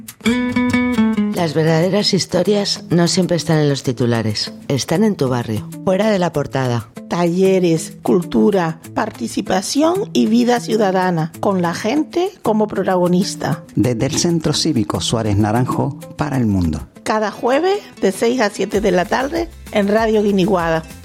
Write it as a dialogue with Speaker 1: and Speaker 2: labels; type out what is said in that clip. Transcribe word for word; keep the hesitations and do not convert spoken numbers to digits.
Speaker 1: Las verdaderas historias no siempre están en los titulares, están en tu barrio, fuera de la portada.
Speaker 2: Talleres, cultura, participación y vida ciudadana, con la gente como protagonista.
Speaker 3: Desde el Centro Cívico Suárez Naranjo para el mundo.
Speaker 2: Cada jueves de seis a siete de la tarde en Radio Guiniguada.